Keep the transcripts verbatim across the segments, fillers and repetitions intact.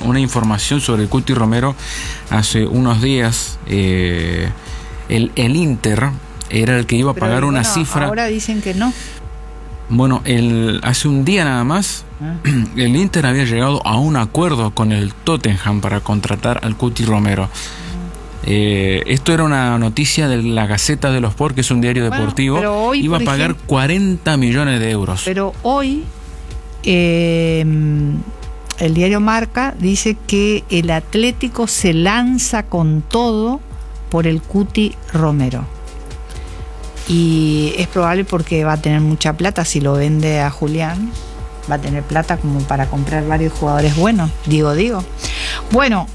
una información sobre el Cuti Romero hace unos días. Eh, el, el Inter era el que iba a pagar Pero, una bueno, cifra. Ahora dicen que no. Bueno, el, hace un día nada más, ¿Ah? el Inter había llegado a un acuerdo con el Tottenham para contratar al Cuti Romero. Eh, esto era una noticia de la Gaceta de los Sport, que es un diario Bueno, deportivo. pero hoy, iba a pagar ejemplo, cuarenta millones de euros. Pero hoy eh, el diario Marca dice que el Atlético se lanza con todo por el Cuti Romero. Y es probable porque va a tener mucha plata si lo vende a Julián. Va a tener plata como para comprar varios jugadores buenos. Digo, digo. Bueno,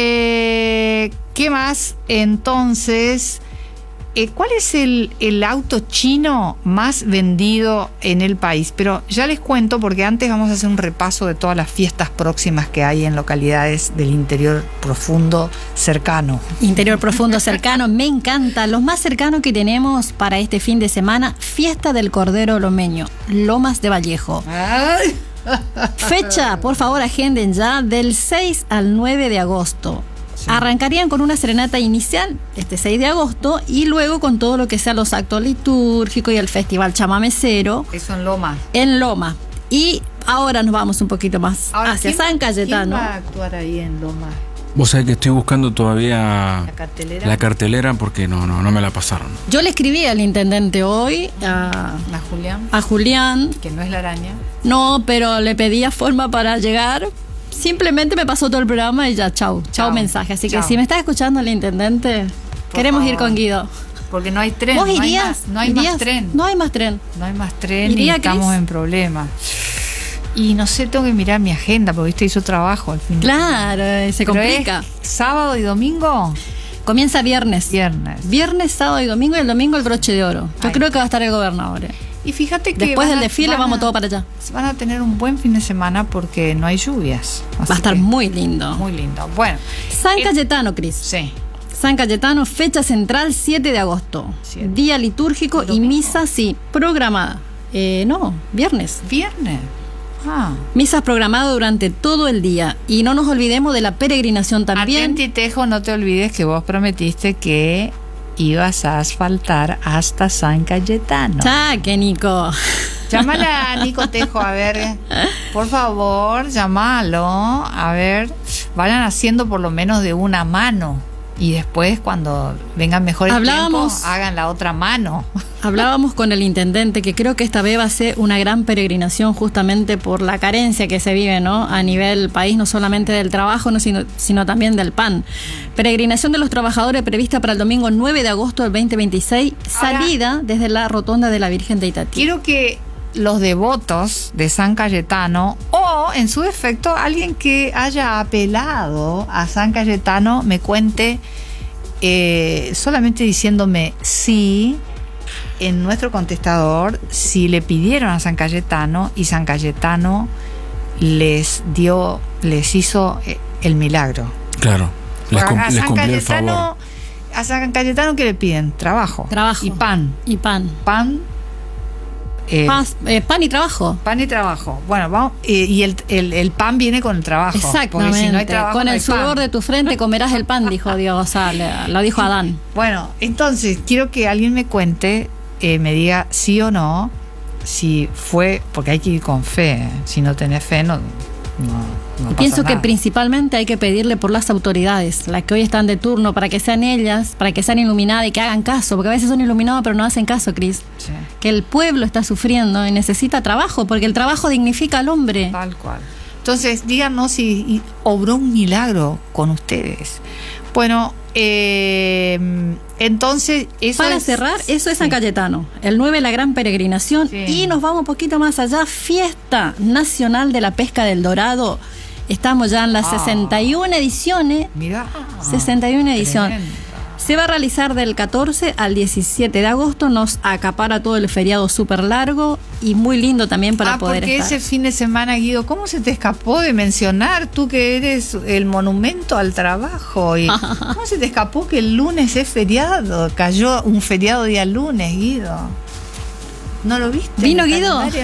eh, ¿qué más? Entonces, eh, ¿cuál es el, el auto chino más vendido en el país? Pero ya les cuento, porque antes vamos a hacer un repaso de todas las fiestas próximas que hay en localidades del interior profundo cercano. Interior profundo cercano, me encanta. Los más cercanos que tenemos para este fin de semana: Fiesta del Cordero Lomeño, Lomas de Vallejo. Ay. Fecha, por favor, agenden ya, del seis al nueve de agosto. Sí. Arrancarían con una serenata inicial este seis de agosto y luego con todo lo que sea los actos litúrgicos y el festival chamamecero. Eso en Loma. En Loma. Y ahora nos vamos un poquito más ahora, hacia San Cayetano. ¿Quién va a actuar ahí en Loma? Vos sabés que estoy buscando todavía la cartelera, la cartelera porque no, no, no me la pasaron. Yo le escribí al intendente hoy, a, a Julián. A Julián. Que no es la araña. No, pero le pedía forma para llegar. Simplemente me pasó todo el programa y ya, chau, chau, chau mensaje. Así chau. Que si me está escuchando el intendente, por queremos favor. Ir con Guido. Porque no hay tren. ¿Vos no irías? Hay más, no hay ¿Irías? más tren. No hay más tren. No hay más tren ¿Iría, y estamos Cris? En problemas. Y no sé, tengo que mirar mi agenda porque viste hizo trabajo al fin. Claro, de se complica. ¿Es sábado y domingo? Comienza viernes. Viernes. Viernes, sábado y domingo, y el domingo el broche de oro. Yo Ay. creo que va a estar el gobernador. Eh. Y fíjate que después del a, desfile a, vamos todo para allá. Van a tener un buen fin de semana porque no hay lluvias. Va a estar muy lindo. Muy lindo. Bueno. San Cayetano, Cris. Sí. San Cayetano, fecha central siete de agosto. siete. Día litúrgico y misa, sí, programada. Eh, no, viernes. Viernes. Ah. Misas programadas durante todo el día. Y no nos olvidemos de la peregrinación también. Atenti, Tejo, no te olvides que vos prometiste que ibas a asfaltar hasta San Cayetano. Chaque, Nico. Llámala a Nico Tejo, a ver, por favor, llámalo, a ver, vayan haciendo por lo menos de una mano y después cuando vengan mejores Hablábamos, tiempos, hagan la otra mano. Hablábamos con el intendente que creo que esta vez va a ser una gran peregrinación justamente por la carencia que se vive, ¿no? A nivel país, no solamente del trabajo, no, sino, sino también del pan. Peregrinación de los trabajadores prevista para el domingo nueve de agosto del veinte veintiséis, salida Ahora, desde la rotonda de la Virgen de Itatí. Quiero que los devotos de San Cayetano o en su defecto alguien que haya apelado a San Cayetano me cuente eh, solamente diciéndome sí en nuestro contestador si le pidieron a San Cayetano y San Cayetano les dio, les hizo el milagro. Claro, les, cum- a les San cumplió Cayetano, el favor. A San Cayetano, ¿qué le piden? Trabajo. Trabajo. Y pan. Y pan. Pan. Eh, Pas, eh, pan y trabajo. Pan y trabajo. Bueno, vamos. Eh, y el, el, el pan viene con el trabajo. Exactamente. Si no hay trabajo, con no el hay sudor pan. de tu frente comerás el pan, dijo Dios. O sea, le, lo dijo Adán. Bueno, entonces quiero que alguien me cuente, eh, me diga sí o no, si fue, porque hay que ir con fe. Si no tenés fe, no. No, no pasa Pienso nada. que principalmente hay que pedirle por las autoridades, las que hoy están de turno, para que sean ellas, para que sean iluminadas y que hagan caso, porque a veces son iluminados pero no hacen caso, Cris. Sí. Que el pueblo está sufriendo y necesita trabajo, porque el trabajo dignifica al hombre. Tal cual. Entonces, díganos si obró un milagro con ustedes. Bueno, eh, entonces... Eso Para es, cerrar, eso es San sí. Cayetano. El nueve, la gran peregrinación. Sí. Y nos vamos un poquito más allá. Fiesta Nacional de la Pesca del Dorado. Estamos ya en las Ah. sesenta y una ediciones. Mirá. sesenta y una ediciones. Tremendo. Se va a realizar del catorce al diecisiete de agosto. Nos acapara todo el feriado súper largo y muy lindo también para ah, poder porque estar. ese fin de semana, Guido, ¿cómo se te escapó de mencionar tú que eres el monumento al trabajo? Y ¿cómo se te escapó que el lunes es feriado? Cayó un feriado día lunes, Guido. ¿No lo viste? ¿Vino en el Guido? calendario?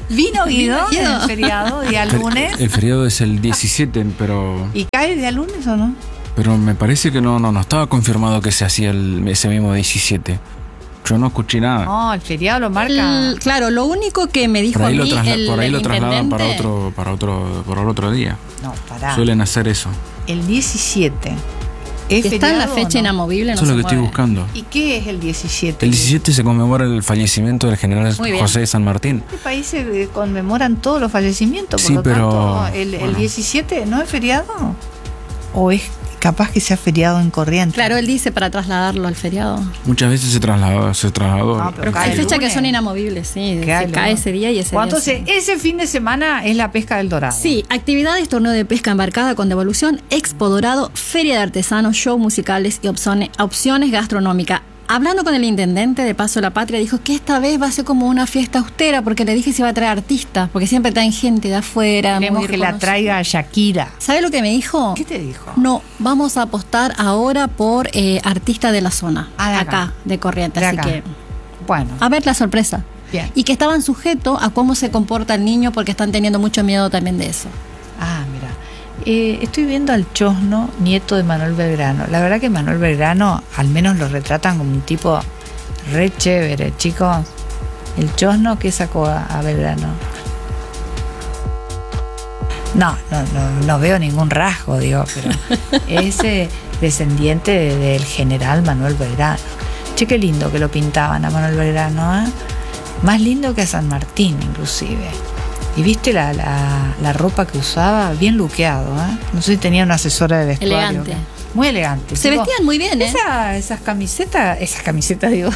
Vino Guido Vino Guido. en feriado, día lunes. El feriado es el diecisiete, pero ¿Y cae día lunes o no? pero me parece que no no no estaba confirmado que se hacía el, ese mismo diecisiete. Yo no escuché nada. No, el feriado lo marca. El- claro, lo único que me dijo Por ahí a lo, mí trasla- el, por ahí el lo trasladan para intendente- otro para otro por otro día. No, pará. Suelen hacer eso. El diecisiete. ¿Es que está en la feriado o fecha no? inamovible, no Eso es se lo que estoy mueve. buscando. ¿Y qué es el diecisiete? El diecisiete se conmemora el fallecimiento del general Muy bien. José de San Martín. En este país se eh, conmemoran todos los fallecimientos, por Sí, lo pero, tanto, el, el bueno. diecisiete no es feriado. ¿O es capaz que sea feriado en Corrientes? Claro, él dice para trasladarlo al feriado. Muchas veces se trasladó, se trasladó. No, pero Pero cae hay el fechas que lunes. son inamovibles, sí. Que Se hay el cae lunes. ese día y ese Bueno, día. entonces, sí. ese fin de semana es la pesca del dorado. Sí, actividades, torneo de pesca embarcada con devolución, Expo Dorado, feria de artesanos, show musicales y opciones, opciones gastronómicas. Hablando con el intendente de Paso a la Patria, dijo que esta vez va a ser como una fiesta austera, porque le dije si iba a traer artistas, porque siempre traen gente de afuera. Queremos muy que la reconocida. traiga a Shakira. ¿Sabe lo que me dijo? ¿Qué te dijo? No, vamos a apostar ahora por eh, artistas de la zona, Ah, de acá. acá, de Corrientes. De Así acá. que, Bueno, a ver la sorpresa. bien. Y que estaban sujetos a cómo se comporta el niño, porque están teniendo mucho miedo también de eso. Ah, mira. Eh, estoy viendo al Chosno, nieto de Manuel Belgrano. La verdad que Manuel Belgrano, al menos lo retratan como un tipo re chévere, chicos. El Chosno, ¿qué sacó a, a Belgrano? No, no, no, no veo ningún rasgo, digo, pero es eh, descendiente de- del general Manuel Belgrano. Che, qué lindo que lo pintaban a Manuel Belgrano, ¿eh? Más lindo que a San Martín, inclusive. Y viste la, la, la ropa que usaba, bien luqueado, ¿eh? No sé si tenía una asesora de vestuario. Elegante. Muy elegante. Se Tipo, vestían muy bien, ¿eh? esa- esas camisetas, esas camisetas digo,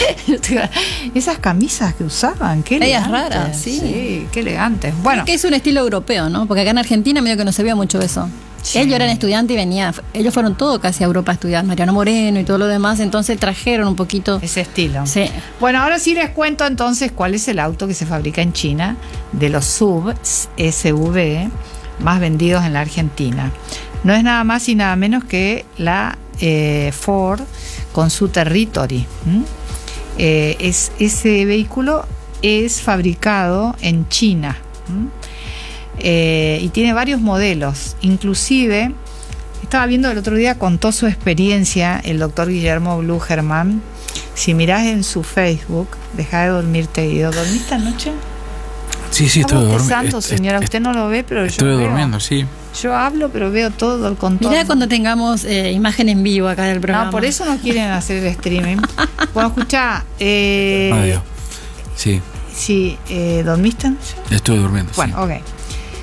esas camisas que usaban, qué Medias elegantes. raras, sí. qué elegantes. Bueno, Que es un estilo europeo, ¿no? Porque acá en Argentina medio que no se veía mucho eso. Sí. Ellos eran estudiantes y venían, ellos fueron todos casi a Europa a estudiar, Mariano Moreno y todo lo demás, entonces trajeron un poquito. ese estilo. Sí. Bueno, ahora sí les cuento entonces cuál es el auto que se fabrica en China de los S U V, S U V, más vendidos en la Argentina. No es nada más y nada menos que la eh, Ford con su Territory. ¿m? Eh, es, ese vehículo es fabricado en China. ¿m? Eh, y tiene varios modelos. Inclusive, estaba viendo el otro día, contó su experiencia el doctor Guillermo Blugerman. Si mirás en su Facebook, deja de dormirte, Guido. ¿Dormiste anoche? Sí, sí, Está estoy bostezando, durmiendo. señora. Usted no lo ve, pero yo Estoy veo. durmiendo, sí. Yo hablo, pero veo todo el contorno. Mirá cuando tengamos eh, imagen en vivo acá del programa. No, por eso no quieren hacer el streaming. Bueno, escuchá. Eh, Radio. Sí, Sí, eh, ¿dormiste? estoy durmiendo. Bueno, sí. ok.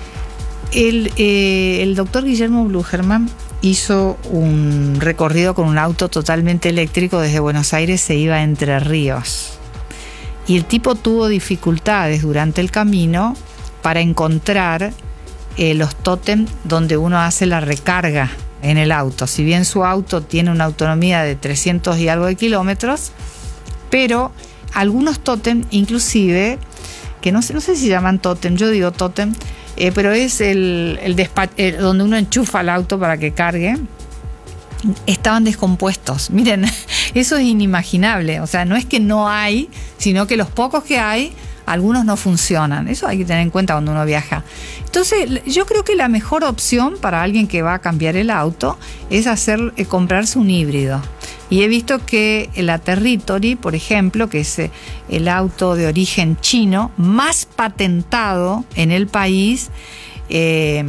El, eh, el doctor Guillermo Blugerman hizo un recorrido con un auto totalmente eléctrico desde Buenos Aires, se iba a Entre Ríos. Y el tipo tuvo dificultades durante el camino para encontrar eh, los tótem donde uno hace la recarga en el auto. Si bien su auto tiene una autonomía de trescientos y algo de kilómetros, pero algunos tótem, inclusive, que no sé, no sé si llaman tótem, yo digo tótem, eh, pero es el, el despa- el donde uno enchufa el auto para que cargue, estaban descompuestos. Miren, eso es inimaginable. O sea, no es que no hay, sino que los pocos que hay, algunos no funcionan. Eso hay que tener en cuenta cuando uno viaja. Entonces, yo creo que la mejor opción para alguien que va a cambiar el auto es hacer, eh, comprarse un híbrido. Y he visto que la Territory, por ejemplo, que es eh, el auto de origen chino más patentado en el país, eh,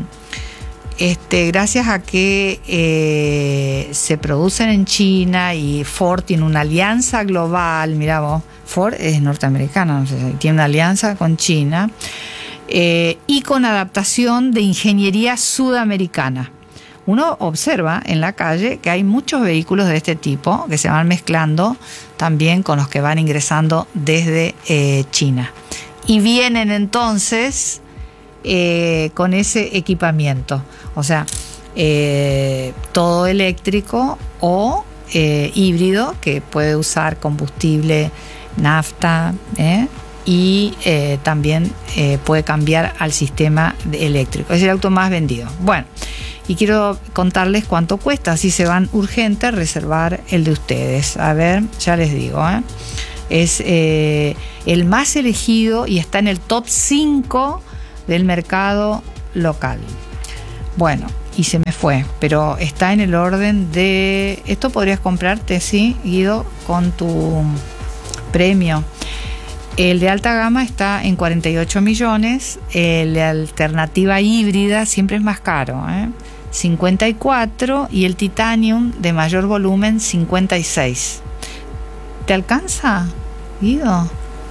Este, gracias a que eh, se producen en China y Ford tiene una alianza global. Mira vos, Ford es norteamericana, no sé, tiene una alianza con China eh, y con adaptación de ingeniería sudamericana. Uno observa en la calle que hay muchos vehículos de este tipo que se van mezclando también con los que van ingresando desde eh, China y vienen entonces Eh, con ese equipamiento, o sea, eh, todo eléctrico o eh, híbrido que puede usar combustible, nafta, ¿eh? y eh, también eh, puede cambiar al sistema de eléctrico. Es el auto más vendido. Bueno, y quiero contarles cuánto cuesta, si se van urgente a reservar el de ustedes. A ver, ya les digo, ¿eh? Es eh, el más elegido y está en el top cinco del mercado local. Bueno, y se me fue, pero está en el orden de... Esto podrías comprarte, sí, Guido, con tu premio. El de alta gama está en cuarenta y ocho millones, el de alternativa híbrida siempre es más caro, ¿eh? cincuenta y cuatro, y el Titanium de mayor volumen cincuenta y seis. ¿Te alcanza, Guido?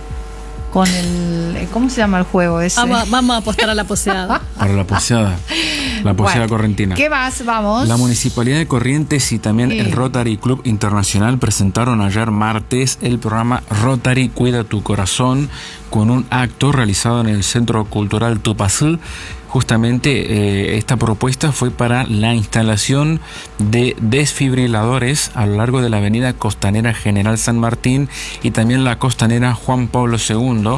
Con el... ¿Cómo se llama el juego ese? Vamos, vamos a apostar a la poseada. Para la poseada. La poseada bueno, correntina. ¿Qué más? Vamos. La Municipalidad de Corrientes y también sí. el Rotary Club Internacional presentaron ayer martes el programa Rotary Cuida tu Corazón con un acto realizado en el Centro Cultural Tupazú. Justamente eh, esta propuesta fue para la instalación de desfibriladores a lo largo de la avenida Costanera General San Martín y también la Costanera Juan Pablo segundo.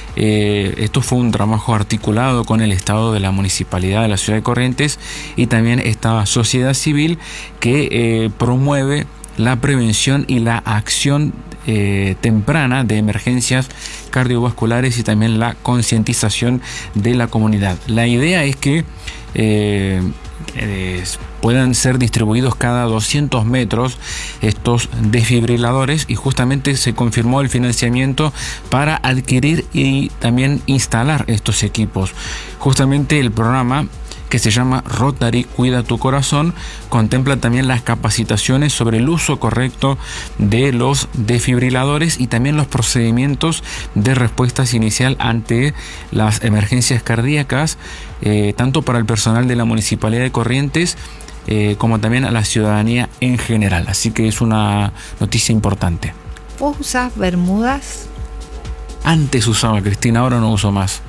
Eh, esto fue un trabajo articulado con el Estado de la Municipalidad de la Ciudad de Corrientes y también esta sociedad civil que eh, promueve la prevención y la acción eh, temprana de emergencias cardiovasculares y también la concientización de la comunidad. La idea es que eh, eh, puedan ser distribuidos cada doscientos metros estos desfibriladores y justamente se confirmó el financiamiento para adquirir y también instalar estos equipos. Justamente el programa, que se llama Rotary Cuida tu Corazón, contempla también las capacitaciones sobre el uso correcto de los desfibriladores y también los procedimientos de respuesta inicial ante las emergencias cardíacas, eh, tanto para el personal de la Municipalidad de Corrientes eh, como también a la ciudadanía en general. Así que es una noticia importante. ¿Vos usás bermudas? Antes usaba, Cristina, ahora no uso más.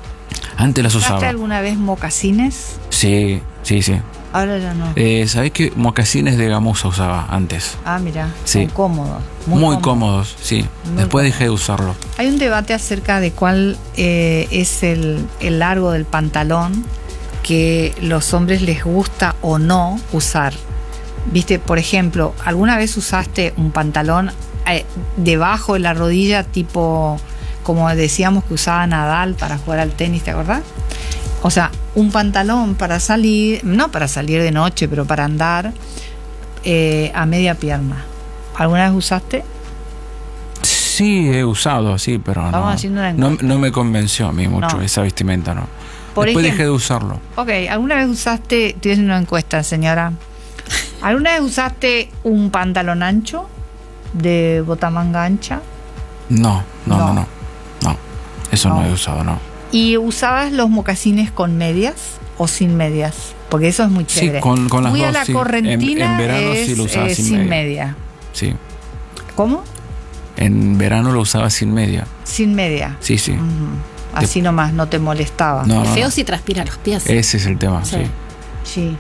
Antes las usaba. ¿Usaste alguna vez mocasines? Sí, sí, sí. Ahora ya no. Eh, ¿Sabés qué? Mocasines de gamuza usaba antes. Ah, mira, sí. Son cómodos. Muy, muy cómodos. cómodos, sí. Muy Después cómodos. Dejé de usarlo. Hay un debate acerca de cuál eh, es el, el largo del pantalón que los hombres les gusta o no usar. Viste, por ejemplo, ¿alguna vez usaste un pantalón eh, debajo de la rodilla tipo... como decíamos que usaba Nadal para jugar al tenis, ¿te acordás? O sea, un pantalón para salir, no para salir de noche, pero para andar eh, a media pierna. ¿Alguna vez usaste? Sí, he usado, sí, pero Vamos no, haciendo una no, no me convenció a mí mucho no. esa vestimenta, ¿no? Por Después ejemplo, dejé de usarlo. Ok, ¿alguna vez usaste, estoy haciendo una encuesta, señora, ¿alguna vez usaste un pantalón ancho de botamanga ancha? No, no, no, no. no. No, eso no. no he usado, no. ¿Y usabas los mocasines con medias o sin medias? Porque eso es muy chévere. Sí, con, con las Fui dos, a la sí. Correntina en, en verano es, sí lo usaba eh, sin, sin media. media. Sí. ¿Cómo? En verano lo usaba sin media. Sin media. Sí, sí. Uh-huh. Así de... nomás, no te molestaba. No, es no, feo no. si transpira los pies. Ese es el tema, sí. Sí. sí.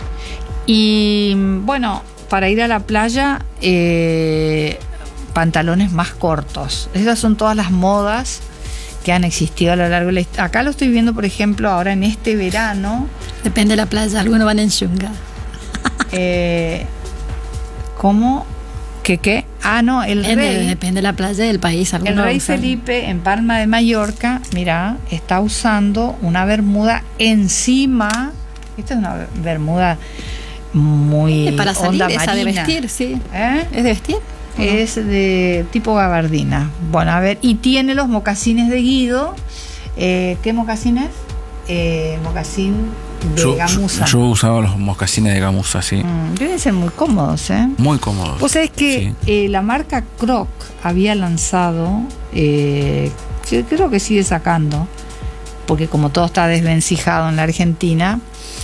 Y bueno, para ir a la playa, eh, pantalones más cortos. Esas son todas las modas que han existido a lo largo de la historia. Acá lo estoy viendo, por ejemplo, ahora en este verano. Depende de la playa, algunos van en chunga. Eh, ¿Cómo? ¿Qué qué? Ah, no, el depende, rey. Depende de la playa del país. El rey usan. Felipe en Palma de Mallorca, mira, está usando una bermuda encima. Esta es una bermuda muy para salir, onda esa marina. de vestir, sí. ¿Eh? ¿Es de vestir? Es de tipo gabardina. Bueno, a ver, y tiene los mocasines de Guido. Eh, ¿Qué mocasines? Eh, mocasín de yo, gamuza. Yo usaba los mocasines de gamuza, sí. Mm, deben ser muy cómodos, ¿eh? Muy cómodos. Vos sabés que sí. eh, la marca Croc había lanzado, eh, que creo que sigue sacando, porque como todo está desvencijado en la Argentina,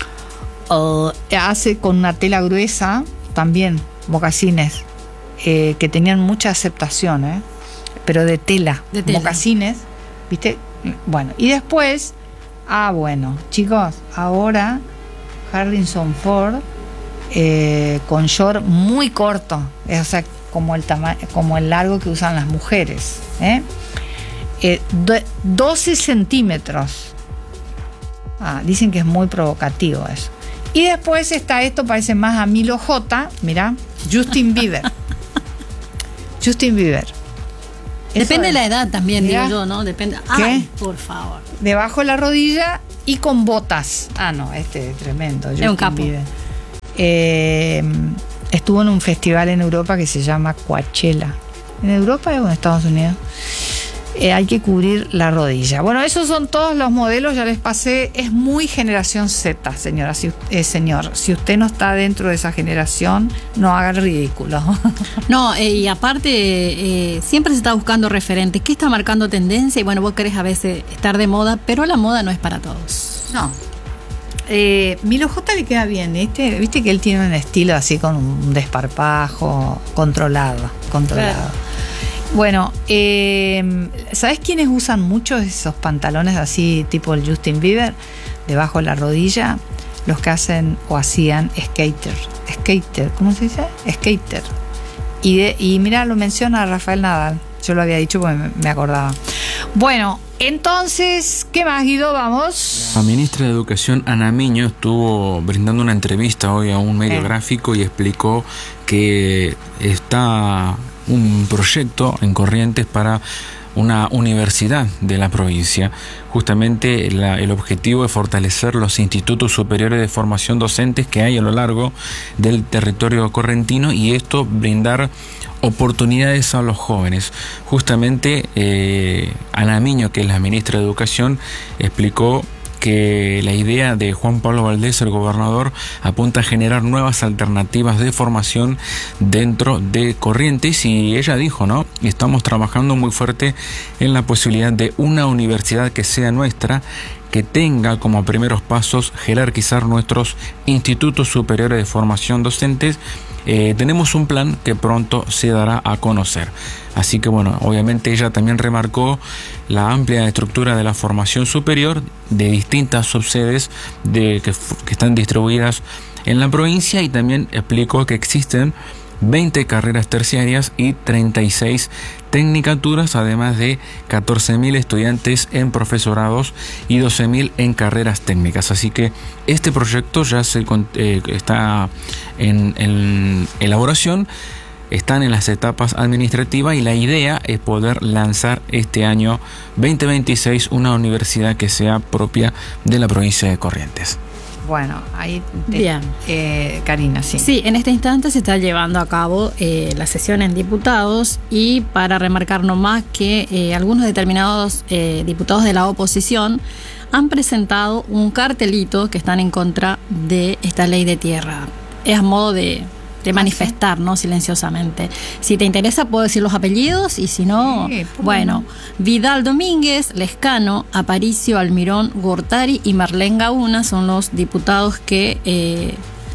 uh, hace con una tela gruesa también mocasines. Eh, que tenían mucha aceptación, ¿eh? Pero de tela, de tela, mocasines, ¿viste? Bueno, y después, ah, bueno, chicos, ahora Harrison Ford eh, con short muy corto, o sea, como el tamaño, como el largo que usan las mujeres, ¿eh? Eh, doce centímetros. Ah, dicen que es muy provocativo eso. Y después está esto, parece más a Milo J, mirá, Justin Bieber. Justin Bieber. Depende de la edad también, Mirá. digo yo, ¿no? Depende. ¿Qué? Ay, por favor. Debajo de la rodilla y con botas. Ah, no, este es tremendo. Es un capo. Eh, estuvo en un festival en Europa que se llama Coachella. ¿En Europa o en Estados Unidos? Eh, hay que cubrir la rodilla. Bueno, esos son todos los modelos, ya les pasé. Es muy generación Z, señora. Si, eh, señor, si usted no está dentro de esa generación, no haga el ridículo. No, eh, y aparte, eh, siempre se está buscando referentes. ¿Qué está marcando tendencia? Y bueno, vos querés a veces estar de moda, pero la moda no es para todos. No. Eh, Milo J le queda bien, ¿viste? Viste que él tiene un estilo así con un desparpajo controlado, controlado. Claro. Bueno, eh, ¿sabes quiénes usan mucho esos pantalones así tipo el Justin Bieber? Debajo de la rodilla, los que hacen o hacían skater. Skater, ¿cómo se dice? Skater. Y, de, y mira, lo menciona Rafael Nadal. Yo lo había dicho porque me, me acordaba. Bueno, entonces, ¿qué más, Guido? Vamos. La ministra de Educación, Ana Miño, estuvo brindando una entrevista hoy a un medio eh. gráfico y explicó que está un proyecto en Corrientes para una universidad de la provincia. Justamente la, el objetivo es fortalecer los institutos superiores de formación docentes que hay a lo largo del territorio correntino y esto brindar oportunidades a los jóvenes. Justamente eh, Ana Miño, que es la ministra de Educación, explicó que la idea de Juan Pablo Valdés, el gobernador, apunta a generar nuevas alternativas de formación dentro de Corrientes y ella dijo, ¿no? Estamos trabajando muy fuerte en la posibilidad de una universidad que sea nuestra, que tenga como primeros pasos jerarquizar nuestros institutos superiores de formación docentes. Eh, tenemos un plan que pronto se dará a conocer. Así que bueno, obviamente ella también remarcó la amplia estructura de la formación superior de distintas subsedes de, que, que están distribuidas en la provincia y también explicó que existen veinte carreras terciarias y treinta y seis tecnicaturas, además de catorce mil estudiantes en profesorados y doce mil en carreras técnicas. Así que este proyecto ya se eh, está en, en elaboración, están en las etapas administrativas y la idea es poder lanzar este año veinte veintiséis una universidad que sea propia de la provincia de Corrientes. Bueno, ahí te, bien, eh, Karina, sí. Sí, en este instante se está llevando a cabo eh, la sesión en diputados y para remarcar nomás que eh, algunos determinados eh, diputados de la oposición han presentado un cartelito que están en contra de esta ley de tierra. Es a modo de, de manifestar, ¿no? Silenciosamente. Si te interesa puedo decir los apellidos y si no, sí, bueno, Vidal Domínguez, Lescano, Aparicio Almirón Gortari y Marlene Gauna son los diputados que eh,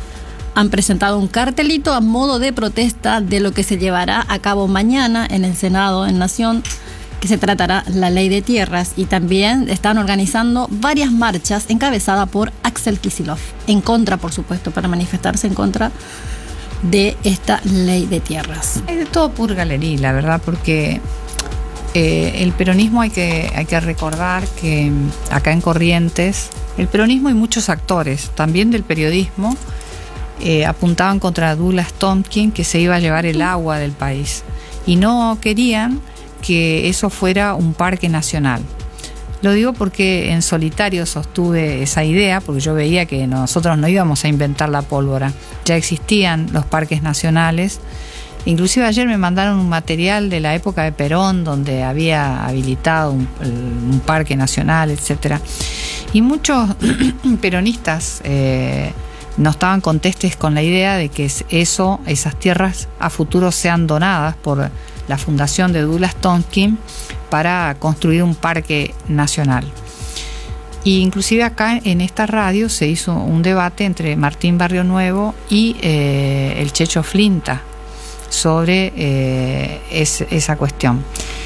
han presentado un cartelito a modo de protesta de lo que se llevará a cabo mañana en el Senado en Nación, que se tratará la ley de tierras, y también están organizando varias marchas encabezadas por Axel Kicillof, en contra, por supuesto, para manifestarse en contra de esta ley de tierras. Es de todo purgalería, la verdad, porque eh, el peronismo hay que, hay que recordar que acá en Corrientes, el peronismo y muchos actores, también del periodismo, eh, apuntaban contra Douglas Tompkins, que se iba a llevar el agua del país, y no querían que eso fuera un parque nacional. Lo digo porque en solitario sostuve esa idea, porque yo veía que nosotros no íbamos a inventar la pólvora. Ya existían los parques nacionales. Inclusive ayer me mandaron un material de la época de Perón, donde había habilitado un, un parque nacional, etcétera. Y muchos peronistas eh, no estaban contestes con la idea de que eso, esas tierras a futuro sean donadas por la fundación de Douglas Tompkins para construir un parque nacional. Y inclusive acá en esta radio se hizo un debate entre Martín Barrio Nuevo y eh, el Checho Flinta sobre eh, es, esa cuestión.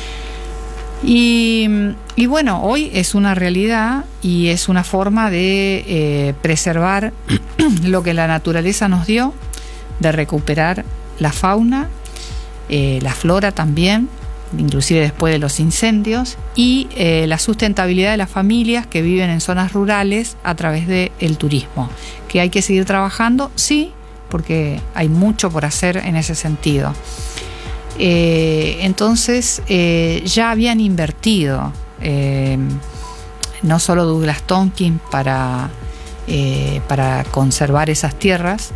Y, y bueno, hoy es una realidad y es una forma de eh, preservar lo que la naturaleza nos dio, de recuperar la fauna, Eh, la flora también, inclusive después de los incendios, y eh, la sustentabilidad de las familias que viven en zonas rurales a través del turismo, que hay que seguir trabajando, sí, porque hay mucho por hacer en ese sentido. Eh, entonces eh, ya habían invertido, eh, no solo Douglas Tompkins para, eh, para conservar esas tierras,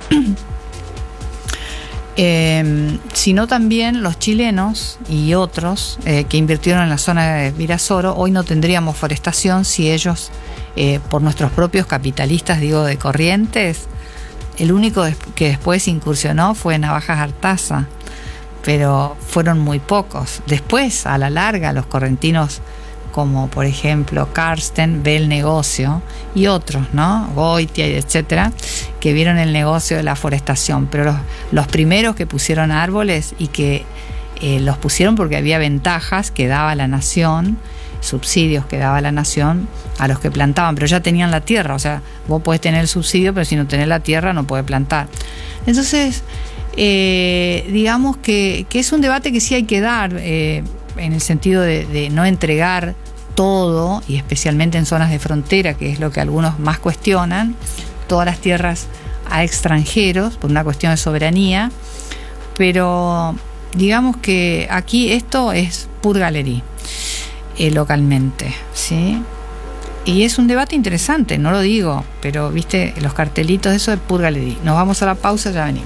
eh, sino también los chilenos y otros eh, que invirtieron en la zona de Virasoro. Hoy no tendríamos forestación si ellos, eh, por nuestros propios capitalistas, digo, de Corrientes, el único que después incursionó fue Navajas Artaza, pero fueron muy pocos. Después, a la larga, los correntinos, como por ejemplo Karsten, ve el negocio, y otros, ¿no? Goitia, etcétera, que vieron el negocio de la forestación. Pero los, los primeros que pusieron árboles, y que eh, los pusieron porque había ventajas que daba la nación, subsidios que daba la nación a los que plantaban, pero ya tenían la tierra. O sea, vos podés tener el subsidio, pero si no tenés la tierra no podés plantar. Entonces, eh, digamos que, que es un debate que sí hay que dar, eh, en el sentido de, de no entregar todo, y especialmente en zonas de frontera, que es lo que algunos más cuestionan, todas las tierras a extranjeros por una cuestión de soberanía. Pero digamos que aquí esto es pur galería, eh, localmente, ¿sí? Y es un debate interesante, no lo digo, pero viste, los cartelitos, eso es pur galería. Nos vamos a la pausa, ya venimos.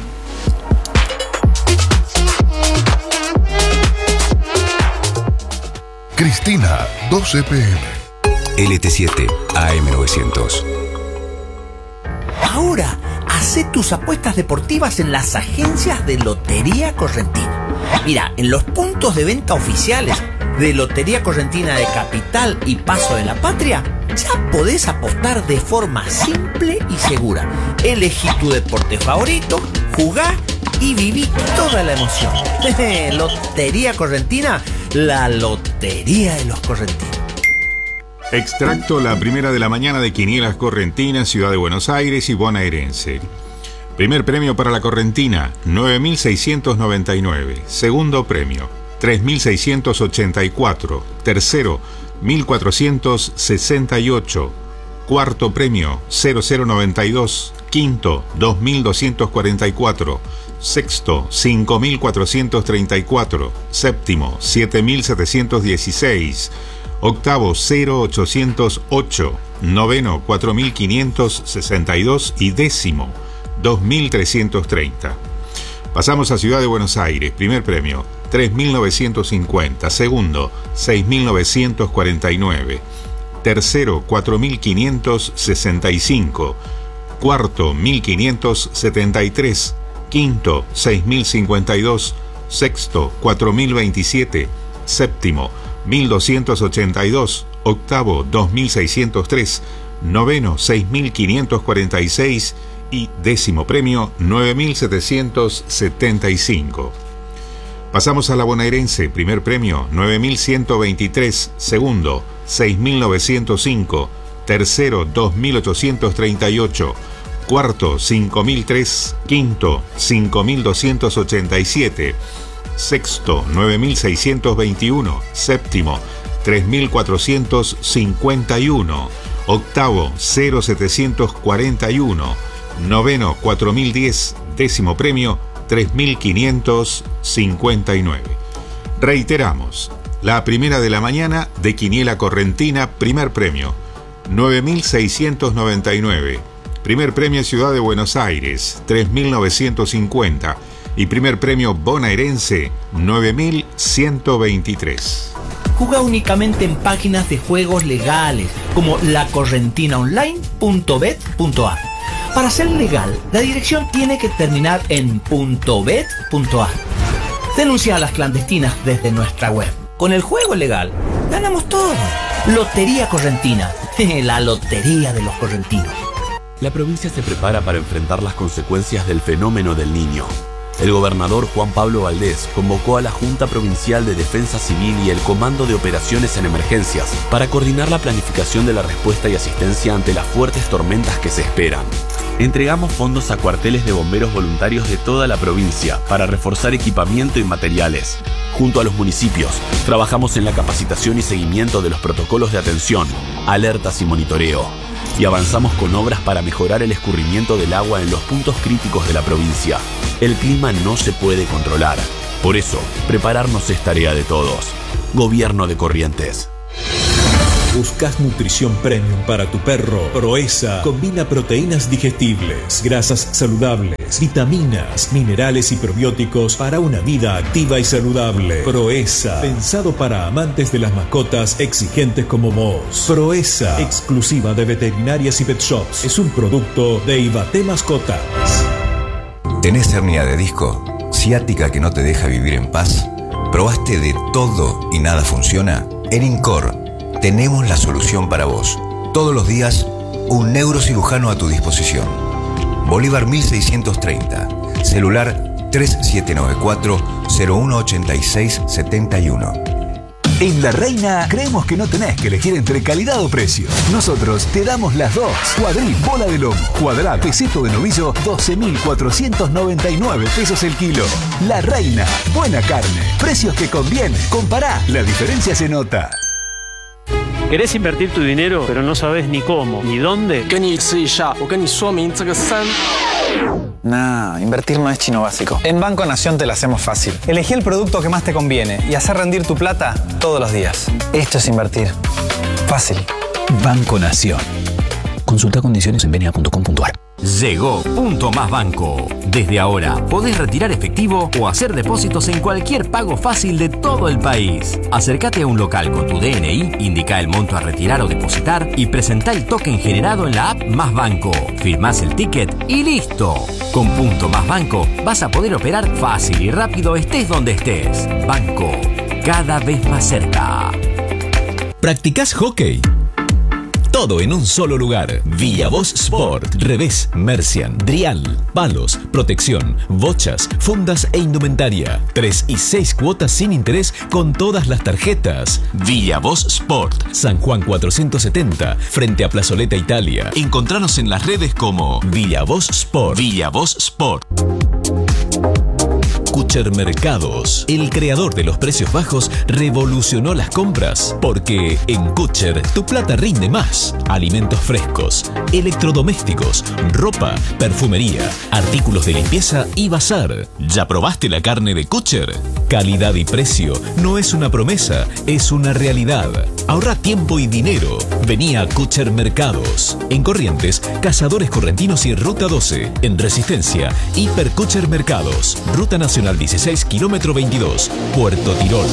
Cristina, doce pe eme. L T siete A M novecientos. Ahora, hacé tus apuestas deportivas en las agencias de Lotería Correntina. Mira, en los puntos de venta oficiales de Lotería Correntina de Capital y Paso de la Patria, ya podés apostar de forma simple y segura. Elegí tu deporte favorito, jugá y viví toda la emoción. Lotería Correntina, la lotería de los correntinos. Extracto La Primera de la Mañana de Quinielas Correntinas, Ciudad de Buenos Aires y Bonaerense. Primer premio para la Correntina, nueve mil seiscientos noventa y nueve. Segundo premio, tres mil seiscientos ochenta y cuatro. Tercero, mil cuatrocientos sesenta y ocho. Cuarto premio, cero cero noventa y dos. Quinto, dos mil doscientos cuarenta y cuatro. Sexto, cinco mil cuatrocientos treinta y cuatro. Séptimo, siete mil setecientos dieciséis. Octavo, cero mil ochocientos ocho. Noveno, cuatro mil quinientos sesenta y dos. Y décimo, dos mil trescientos treinta. Pasamos a Ciudad de Buenos Aires. Primer premio, tres mil novecientos cincuenta. Segundo, seis mil novecientos cuarenta y nueve. Tercero, cuatro mil quinientos sesenta y cinco. Cuarto, mil quinientos setenta y tres. Quinto, seis mil cincuenta y dos. Sexto, cuatro mil veintisiete. Séptimo, mil doscientos ochenta y dos. Octavo, dos mil seiscientos tres. Noveno, seis mil quinientos cuarenta y seis. Y décimo premio, nueve mil setecientos setenta y cinco. Pasamos a la bonaerense. Primer premio, nueve mil ciento veintitrés. Segundo, seis mil novecientos cinco. Tercero, dos mil ochocientos treinta y ocho. Cuarto, cinco mil tres. Quinto, cinco mil doscientos ochenta y siete. Sexto, nueve mil seiscientos veintiuno. Séptimo, tres mil cuatrocientos cincuenta y uno. Octavo, cero mil setecientos cuarenta y uno. Noveno, cuatro mil diez. Décimo premio, tres mil quinientos cincuenta y nueve. Reiteramos, la primera de la mañana de Quiniela Correntina, primer premio, nueve mil seiscientos noventa y nueve. Primer premio Ciudad de Buenos Aires, tres mil novecientos cincuenta. Y primer premio bonaerense, nueve mil ciento veintitrés. Juega únicamente en páginas de juegos legales, como la correntina online punto bet punto ar. Para ser legal, la dirección tiene que terminar en .bet punto ar. Denuncia a las clandestinas desde nuestra web. Con el juego legal, ganamos todo. Lotería Correntina, la lotería de los correntinos. La provincia se prepara para enfrentar las consecuencias del fenómeno del Niño. El gobernador Juan Pablo Valdés convocó a la Junta Provincial de Defensa Civil y el Comando de Operaciones en Emergencias para coordinar la planificación de la respuesta y asistencia ante las fuertes tormentas que se esperan. Entregamos fondos a cuarteles de bomberos voluntarios de toda la provincia para reforzar equipamiento y materiales. Junto a los municipios, trabajamos en la capacitación y seguimiento de los protocolos de atención, alertas y monitoreo. Y avanzamos con obras para mejorar el escurrimiento del agua en los puntos críticos de la provincia. El clima no se puede controlar. Por eso, prepararnos es tarea de todos. Gobierno de Corrientes. ¿Buscas nutrición premium para tu perro? Proesa combina proteínas digestibles, grasas saludables, vitaminas, minerales y probióticos para una vida activa y saludable. Proesa, pensado para amantes de las mascotas exigentes como vos. Proesa, exclusiva de veterinarias y pet shops. Es un producto de Ibate Mascotas. ¿Tenés hernia de disco? ¿Ciática que no te deja vivir en paz? ¿Probaste de todo y nada funciona? En Incor tenemos la solución para vos. Todos los días, un neurocirujano a tu disposición. Bolívar mil seiscientos treinta. Celular tres siete nueve cuatro, cero uno ocho seis siete uno. En La Reina creemos que no tenés que elegir entre calidad o precio. Nosotros te damos las dos. Cuadril, bola de lomo, cuadrá, peseto de novillo, doce mil cuatrocientos noventa y nueve pesos el kilo. La Reina, buena carne, precios que convienen. Compará, la diferencia se nota. ¿Querés invertir tu dinero, pero no sabes ni cómo, ni dónde? Nah, invertir no es chino básico. En Banco Nación te lo hacemos fácil. Elegí el producto que más te conviene y hacer rendir tu plata todos los días. Esto es invertir. Fácil. Banco Nación. Consulta condiciones en b n a punto com punto a r. Llegó Punto Más Banco. Desde ahora podés retirar efectivo o hacer depósitos en cualquier pago fácil de todo el país. Acércate a un local con tu D N I, indica el monto a retirar o depositar y presentá el token generado en la app Más Banco. Firmás el ticket y listo. Con Punto Más Banco vas a poder operar fácil y rápido estés donde estés. Banco, cada vez más cerca. ¿Practicás hockey? Todo en un solo lugar. Villavoz Sport. Revés, Mercian, Drial, palos, protección, bochas, fundas e indumentaria. Tres y seis cuotas sin interés con todas las tarjetas. Villavoz Sport. San Juan cuatrocientos setenta, frente a Plazoleta Italia. Encontranos en las redes como Villavoz Sport. Villavoz Sport. Kucher Mercados, el creador de los precios bajos, revolucionó las compras, porque en Kucher tu plata rinde más. Alimentos frescos, electrodomésticos, ropa, perfumería, artículos de limpieza y bazar. ¿Ya probaste la carne de Kucher? Calidad y precio no es una promesa, es una realidad. Ahorra tiempo y dinero. Vení a Kucher Mercados. En Corrientes, Cazadores Correntinos y Ruta doce. En Resistencia, Hiper Kucher Mercados. Ruta Nacional dieciséis, kilómetro veintidós, Puerto Tirol.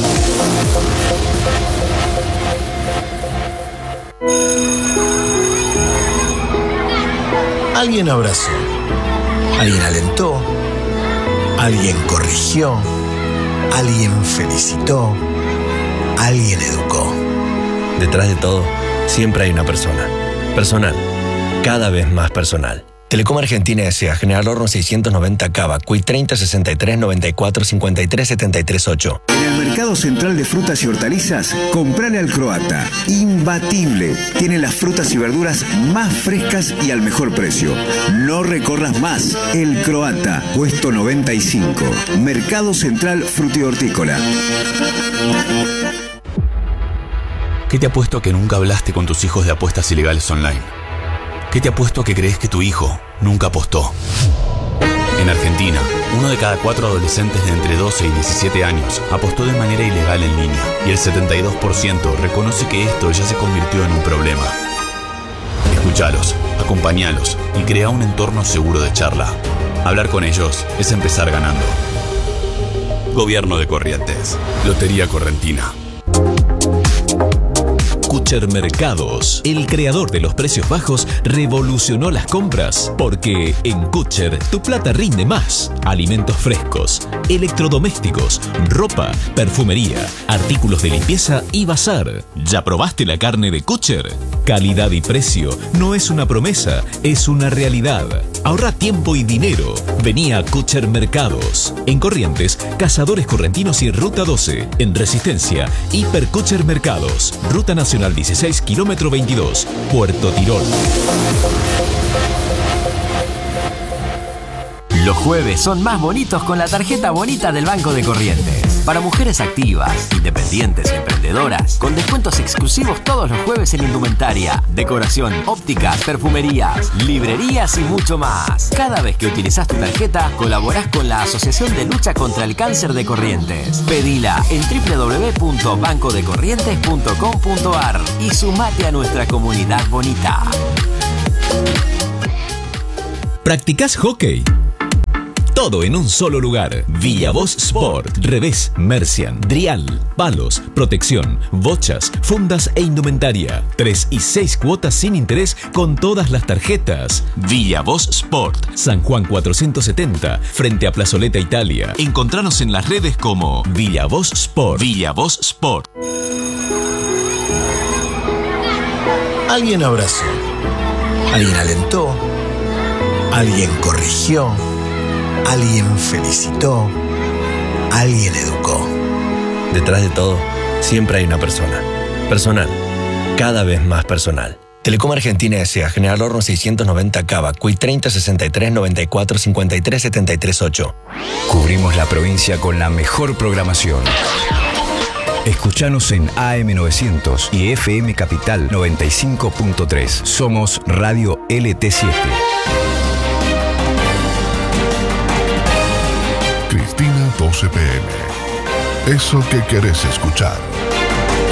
Alguien abrazó, alguien alentó, alguien corrigió, alguien felicitó, alguien educó. Detrás de todo, siempre hay una persona. Personal, cada vez más personal. Telecom Argentina S A, General Horno seiscientos noventa Cava, C U I treinta sesenta y tres noventa y cuatro cincuenta y tres setenta y tres ocho. En el Mercado Central de Frutas y Hortalizas, comprale al Croata. Imbatible. Tiene las frutas y verduras más frescas y al mejor precio. No recorras más. El Croata, puesto noventa y cinco. Mercado Central Frutihortícola. ¿Qué te apuesto que nunca hablaste con tus hijos de apuestas ilegales online? ¿Qué te apuesto que crees que tu hijo nunca apostó? En Argentina, uno de cada cuatro adolescentes de entre doce y diecisiete años apostó de manera ilegal en línea y el setenta y dos por ciento reconoce que esto ya se convirtió en un problema. Escuchalos, acompañalos y crea un entorno seguro de charla. Hablar con ellos es empezar ganando. Gobierno de Corrientes. Lotería Correntina. Kucher Mercados, el creador de los precios bajos, revolucionó las compras, porque en Kucher tu plata rinde más. Alimentos frescos, electrodomésticos, ropa, perfumería, artículos de limpieza y bazar. ¿Ya probaste la carne de Kucher? Calidad y precio no es una promesa, es una realidad. Ahorra tiempo y dinero. Vení a Kucher Mercados. En Corrientes, Cazadores Correntinos y Ruta doce. En Resistencia, Hiper Kucher Mercados. Ruta Nacional dieciséis, kilómetro veintidós, Puerto Tirol. Los jueves son más bonitos con la tarjeta bonita del Banco de Corrientes. Para mujeres activas, independientes y emprendedoras, con descuentos exclusivos todos los jueves en indumentaria, decoración, ópticas, perfumerías, librerías y mucho más. Cada vez que utilizas tu tarjeta, colaborás con la Asociación de Lucha contra el Cáncer de Corrientes. Pedila en doble u doble u doble u punto banco de corrientes punto com punto a r y sumate a nuestra comunidad bonita. ¿Practicás hockey? Todo en un solo lugar. Villavoz Sport. Revés, Mercian, Drial, palos, protección, bochas, fundas e indumentaria. Tres y seis cuotas sin interés con todas las tarjetas. Villavoz Sport. San Juan cuatrocientos setenta, frente a Plazoleta Italia. Encontranos en las redes como Villavoz Sport. Villavoz Sport. Alguien abrazó. Alguien alentó. Alguien corrigió. Alguien felicitó, alguien educó. Detrás de todo, siempre hay una persona. Personal, cada vez más personal. Telecom Argentina S A, General Horno seiscientos noventa Cava, C U I treinta sesenta y tres noventa y cuatro cincuenta y tres setenta y tres ocho. Cubrimos la provincia con la mejor programación. Escuchanos en A M novecientos y F M Capital noventa y cinco punto tres. Somos Radio L T siete. Cristina, doce p m. Eso que querés escuchar.